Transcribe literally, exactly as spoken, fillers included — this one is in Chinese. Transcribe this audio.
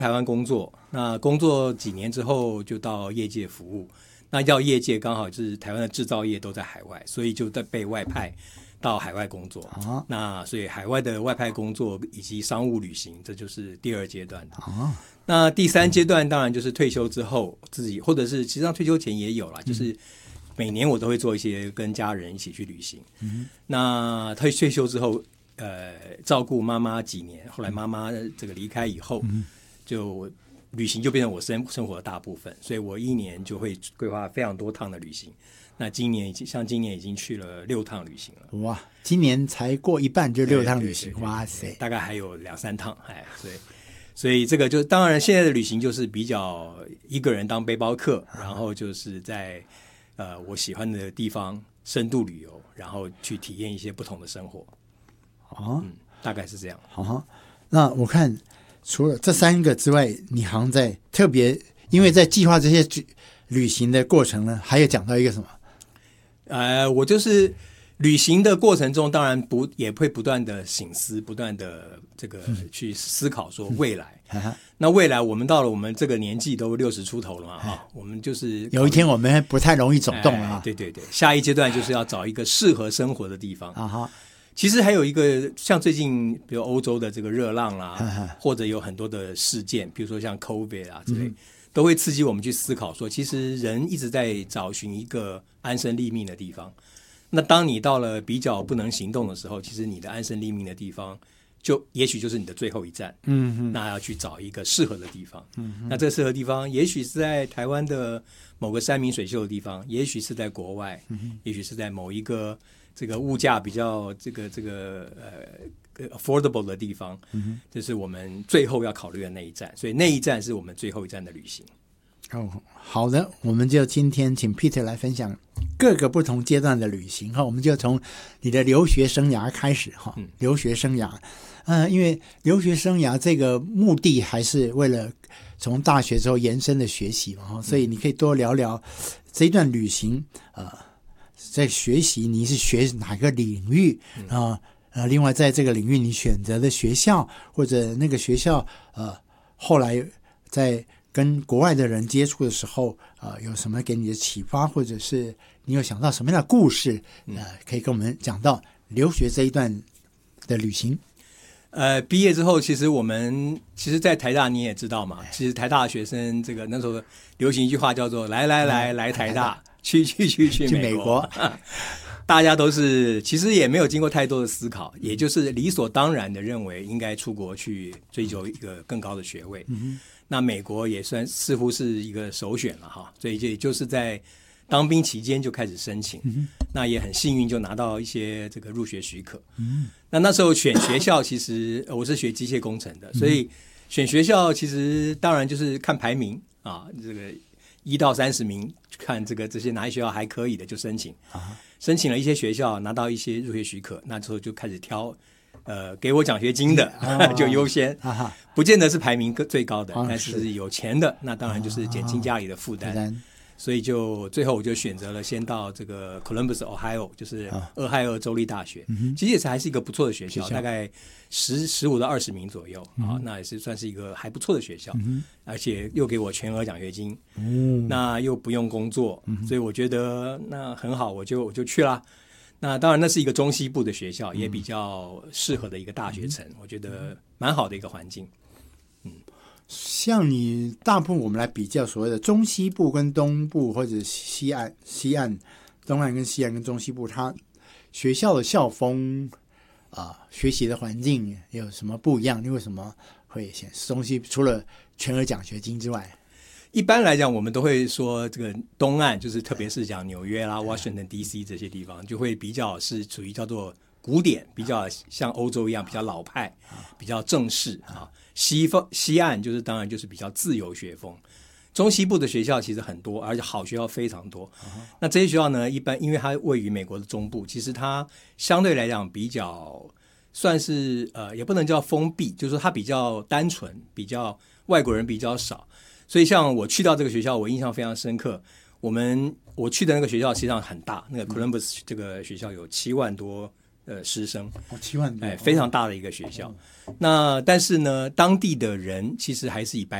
台湾工作，那工作几年之后就到业界服务。那到业界刚好就是台湾的制造业都在海外，所以就在被外派到海外工作。啊、那所以海外的外派工作以及商务旅行，这就是第二阶段。啊、那第三阶段当然就是退休之后自己，或者是实际上退休前也有啦，就是每年我都会做一些跟家人一起去旅行。嗯、那退退休之后，呃，照顾妈妈几年，后来妈妈这个离开以后，嗯、就旅行就变成我生生活的大部分，所以我一年就会规划非常多趟的旅行。那今年已经像今年已经去了六趟旅行了。 哇，今年才过一半就六趟旅行，哇塞！ 大概还有两三趟，哎，所以所以这个就当然现在的旅行就是比较一个人当背包客，然后就是在呃我喜欢的地方深度旅游，然后去体验一些不同的生活。哦，嗯，大概是这样。 哦，那我看。除了这三个之外，你好像在特别，因为在计划这些旅行的过程呢，还有讲到一个什么？ 呃，我就是旅行的过程中，当然不也会不断的省思，不断的这个去思考说未来。嗯嗯、那未来我们到了我们这个年纪都六十出头了嘛，哈、嗯，我们就是有一天我们不太容易走动了、啊哎。对对对，下一阶段就是要找一个适合生活的地方啊哈。其实还有一个像最近比如欧洲的这个热浪啦、啊，或者有很多的事件，比如说像 COVID 啊之类、嗯、都会刺激我们去思考说，其实人一直在找寻一个安身立命的地方。那当你到了比较不能行动的时候，其实你的安身立命的地方就也许就是你的最后一站。嗯哼，那要去找一个适合的地方。嗯哼，那这个适合的地方也许是在台湾的某个山明水秀的地方，也许是在国外，嗯、也许是在某一个这个物价比较这个这个呃 affordable 的地方，嗯，这是我们最后要考虑的那一站，所以那一站是我们最后一站的旅行。 哦，好的，我们就今天请 Peter 来分享各个不同阶段的旅行哈，我们就从你的留学生涯开始哈，嗯、留学生涯，呃，因为留学生涯这个目的还是为了从大学之后延伸的学习嘛，所以你可以多聊聊这一段旅行，呃，在学习你是学哪个领域啊？呃，另外在这个领域你选择的学校或者那个学校，呃，后来在跟国外的人接触的时候，呃，有什么给你的启发，或者是你有想到什么样的故事，呃，可以跟我们讲到留学这一段的旅行。 呃，毕业之后，其实我们其实，在台大你也知道嘛，其实台大学生这个那时候流行一句话叫做“来来来来台大，去去去去美国”，大家都是其实也没有经过太多的思考，也就是理所当然的认为应该出国去追求一个更高的学位。嗯，那美国也算似乎是一个首选了哈，所以也就是在当兵期间就开始申请，嗯、那也很幸运就拿到一些这个入学许可。嗯，那那时候选学校，其实我是学机械工程的，所以选学校其实当然就是看排名啊，这个一到三十名，看这个这些哪些学校还可以的就申请。啊，申请了一些学校，拿到一些入学许可，那之后就开始挑。呃，给我奖学金的、哦、就优先、啊，不见得是排名最高的，啊、但是有钱的，那当然就是减轻家里的负担。啊、所以就最后我就选择了先到这个 Columbus Ohio， 就是俄亥俄州立大学，啊、其实也是还是一个不错的学校，大概十十五到二十名左右、嗯、啊，那也是算是一个还不错的学校，嗯、而且又给我全额奖学金，嗯、那又不用工作，嗯、所以我觉得那很好，我就我就去了。那当然，那是一个中西部的学校，也比较适合的一个大学城，嗯、我觉得蛮好的一个环境。嗯， 像你大部分我们来比较所谓的中西部跟东部或者西岸、西岸、东岸跟西岸跟中西部，它学校的校风啊、呃，学习的环境有什么不一样？你为什么会选中西？除了全额奖学金之外？ 一般来讲，我们都会说这个东岸，就是特别是讲纽约啦、Washington D C 这些地方，就会比较是属于叫做古典，比较像欧洲一样比较老派，比较正式啊。西方西岸就是当然就是比较自由学风。中西部的学校其实很多，而且好学校非常多。那这些学校呢，一般因为它位于美国的中部，其实它相对来讲比较算是呃，也不能叫封闭，就是说它比较单纯，比较外国人比较少。所以像我去到这个学校，我印象非常深刻。我们我去的那个学校实际上很大，那个 Columbus 这个学校有七万多呃师生， 哦，七万多， 哎，非常大的一个学校。那但是呢，当地的人其实还是以白